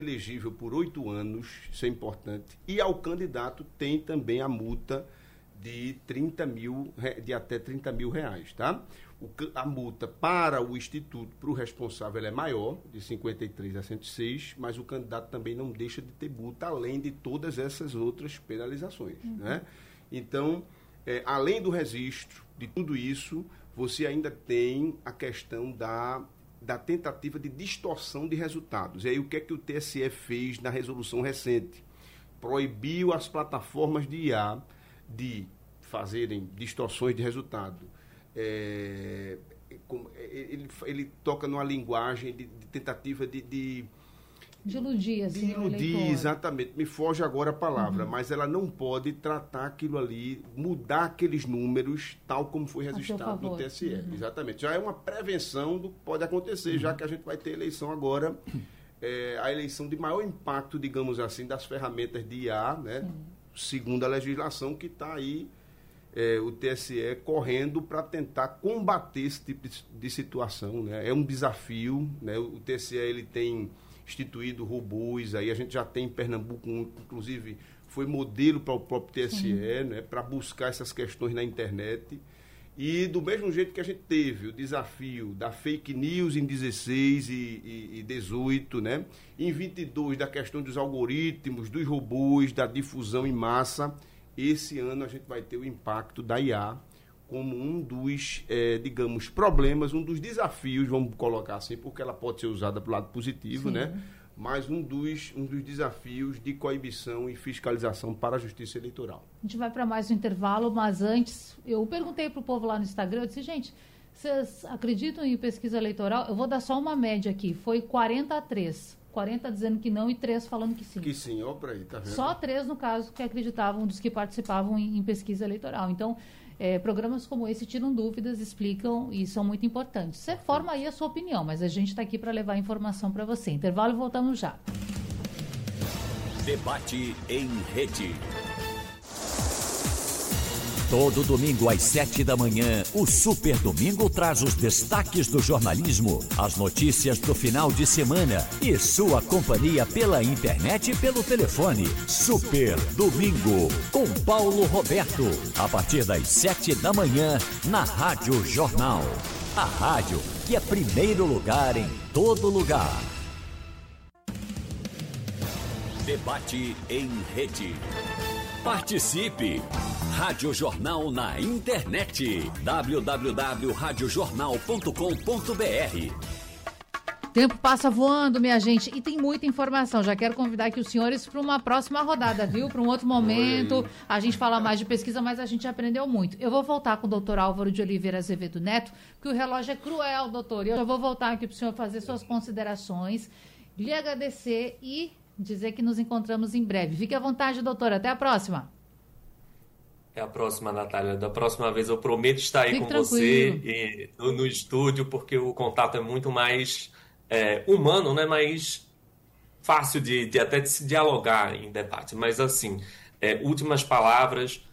elegível por 8 anos, isso é importante, e ao candidato tem também a multa de até 30 mil reais, tá? A multa para o Instituto, para o responsável, é maior, de 53 a 106, mas o candidato também não deixa de ter multa, além de todas essas outras penalizações, né? Então, além do registro de tudo isso, você ainda tem a questão da tentativa de distorção de resultados. E aí o que é que o TSE fez na resolução recente? Proibiu as plataformas de IA de fazerem distorções de resultado. Ele toca numa linguagem de tentativa de iludir, assim, de iludir, exatamente. Me foge agora a palavra, mas ela não pode tratar aquilo ali, mudar aqueles números, tal como foi registrado no TSE. Exatamente. Já é uma prevenção do que pode acontecer, já que a gente vai ter eleição agora, a eleição de maior impacto, digamos assim, das ferramentas de IA, né? Segundo a legislação que está aí, o TSE correndo para tentar combater esse tipo de situação, né? É um desafio, né? O TSE ele tem instituído robôs, aí a gente já tem em Pernambuco, inclusive foi modelo para o próprio TSE, né? Para buscar essas questões na internet. E do mesmo jeito que a gente teve o desafio da fake news em 16 e 18, né? Em 22, da questão dos algoritmos, dos robôs, da difusão em massa, esse ano a gente vai ter o impacto da IA como um dos, digamos, problemas, um dos desafios, vamos colocar assim, porque ela pode ser usada para o lado positivo, né? Mas um dos desafios de coibição e fiscalização para a Justiça Eleitoral. A gente vai para mais um intervalo, mas antes, eu perguntei para o povo lá no Instagram, eu disse, gente, vocês acreditam em pesquisa eleitoral? Eu vou dar só uma média aqui, foi 40-3. 40 dizendo que não e 3 falando que sim. Que sim, ó, para aí, tá vendo? Só 3, no caso, que acreditavam, dos que participavam em pesquisa eleitoral. Então, programas como esse tiram dúvidas, explicam e são muito importantes. Você forma aí a sua opinião, mas a gente está aqui para levar informação para você. Intervalo e voltamos já. Debate em rede. Todo domingo às 7 da manhã, o Super Domingo traz os destaques do jornalismo, as notícias do final de semana e sua companhia pela internet e pelo telefone. Super Domingo, com Paulo Roberto, a partir das 7 da manhã, na Rádio Jornal. A rádio que é primeiro lugar em todo lugar. Debate em rede. Participe! Rádio Jornal na internet. www.radiojornal.com.br. Tempo passa voando, minha gente, e tem muita informação. Já quero convidar aqui os senhores para uma próxima rodada, viu? Para um outro momento. A gente fala mais de pesquisa, mas a gente aprendeu muito. Eu vou voltar com o doutor Álvaro de Oliveira Azevedo Neto, porque o relógio é cruel, doutor. Eu vou voltar aqui para o senhor fazer suas considerações, lhe agradecer e dizer que nos encontramos em breve. Fique à vontade, doutor. Até a próxima. Até a próxima, Natália. Da próxima vez eu prometo estar aí Fique com tranquilo. você no estúdio, porque o contato é muito mais humano, né? Mais fácil de até de se dialogar em debate. Mas, assim, últimas palavras,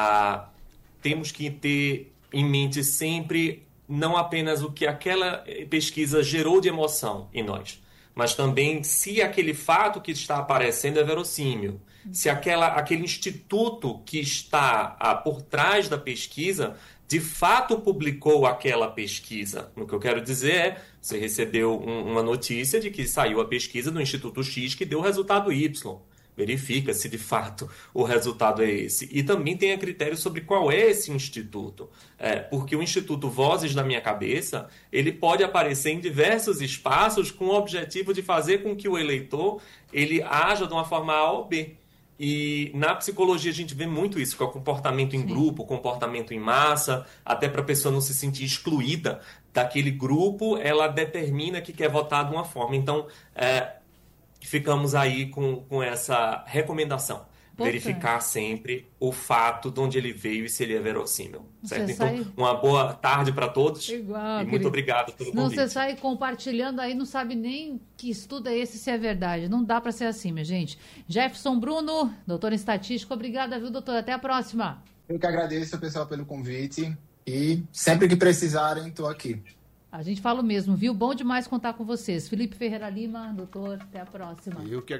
temos que ter em mente sempre não apenas o que aquela pesquisa gerou de emoção em nós, mas também se aquele fato que está aparecendo é verossímil, se aquele instituto que está por trás da pesquisa de fato publicou aquela pesquisa. O que eu quero dizer é, você recebeu uma notícia de que saiu a pesquisa do Instituto X que deu o resultado Y. Verifica se de fato o resultado é esse. E também tenha critério sobre qual é esse instituto. Porque o Instituto Vozes da Minha Cabeça, ele pode aparecer em diversos espaços com o objetivo de fazer com que o eleitor ele haja de uma forma A ou B. E na psicologia a gente vê muito isso, que é o comportamento em grupo, comportamento em massa, até para a pessoa não se sentir excluída daquele grupo, ela determina que quer votar de uma forma. Então, ficamos aí com essa recomendação. Verificar sempre o fato de onde ele veio e se ele é verossímil. Certo? Então, uma boa tarde para todos. Igual, e muito obrigado pelo convite. Você sai compartilhando aí, não sabe nem que estudo é esse, se é verdade. Não dá para ser assim, minha gente. Jefferson Bruno, doutor em estatística, obrigada, viu, doutor? Até a próxima. Eu que agradeço, pessoal, pelo convite. E sempre que precisarem, estou aqui. A gente fala mesmo, viu? Bom demais contar com vocês. Felipe Ferreira Lima, doutor, até a próxima. Eu que